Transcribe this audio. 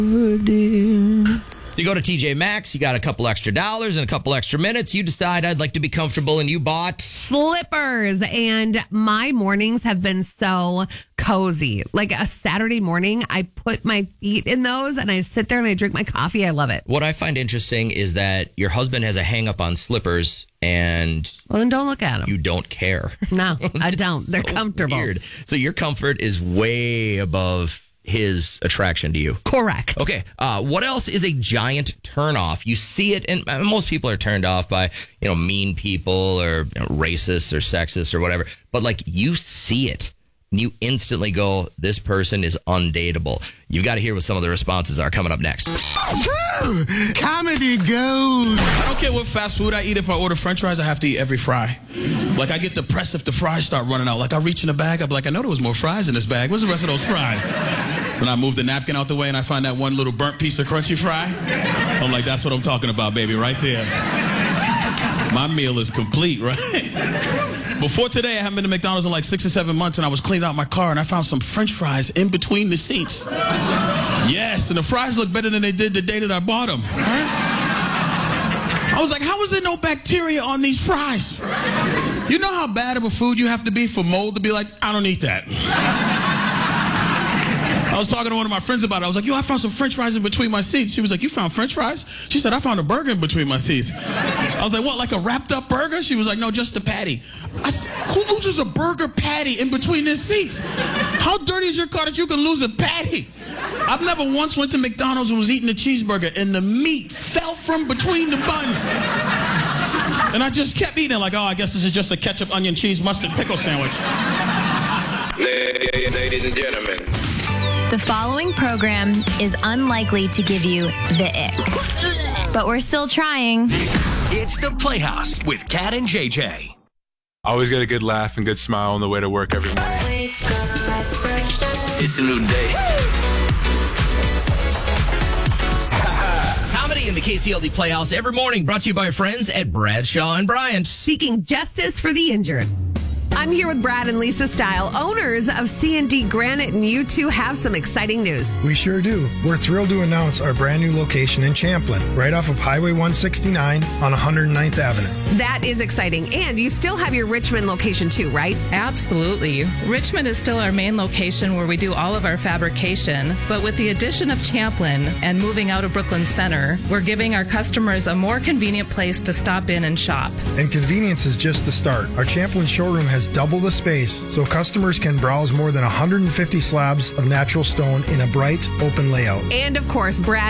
So you go to TJ Maxx, you got a couple extra dollars and a couple extra minutes. You decide I'd like to be comfortable, and you bought slippers. And my mornings have been so cozy. Like a Saturday morning, I put my feet in those and I sit there and I drink my coffee. I love it. What I find interesting is that your husband has a hang up on slippers, and well, then don't look at them. You don't care. No, I don't. They're so comfortable. Weird. So your comfort is way above his attraction to you. Correct. Okay. What else is a giant turnoff? You see it, and most people are turned off by, mean people or racists or sexist or whatever. But like, you see it, and you instantly go, this person is undateable. You've got to hear what some of the responses are coming up next. Comedy gold. I don't care what fast food I eat. If I order French fries, I have to eat every fry. Like, I get depressed if the fries start running out. Like, I reach in the bag, I'm like, I know there was more fries in this bag. Where's the rest of those fries? When I move the napkin out the way and I find that one little burnt piece of crunchy fry, I'm like, that's what I'm talking about, baby, right there. My meal is complete, right? Before today, I haven't been to McDonald's in like 6 or 7 months, and I was cleaning out my car, and I found some French fries in between the seats. Yes, and the fries look better than they did the day that I bought them. Right? I was like, how is there no bacteria on these fries? You know how bad of a food you have to be for mold to be like, I don't eat that. I was talking to one of my friends about it. I was like, yo, I found some French fries in between my seats. She was like, you found French fries? She said, I found a burger in between my seats. I was like, what, like a wrapped up burger? She was like, no, just a patty. I said, who loses a burger patty in between their seats? How dirty is your car that you can lose a patty? I've never once went to McDonald's and was eating a cheeseburger and the meat fell from between the bun. And I just kept eating it like, oh, I guess this is just a ketchup, onion, cheese, mustard, pickle sandwich. Ladies and gentlemen. The following program is unlikely to give you the ick, but we're still trying. It's The Playhouse with Kat and JJ. Always get a good laugh and good smile on the way to work every morning. It's a new day. Comedy in the KCLD Playhouse every morning, brought to you by our friends at Bradshaw and Bryant. Seeking justice for the injured. I'm here with Brad and Lisa Style, owners of C&D Granite, and you two have some exciting news. We sure do. We're thrilled to announce our brand new location in Champlin, right off of Highway 169 on 109th Avenue. That is exciting. And you still have your Richmond location too, right? Absolutely. Richmond is still our main location where we do all of our fabrication, but with the addition of Champlin and moving out of Brooklyn Center, we're giving our customers a more convenient place to stop in and shop. And convenience is just the start. Our Champlin showroom has double the space, so customers can browse more than 150 slabs of natural stone in a bright, open layout. And of course, Brad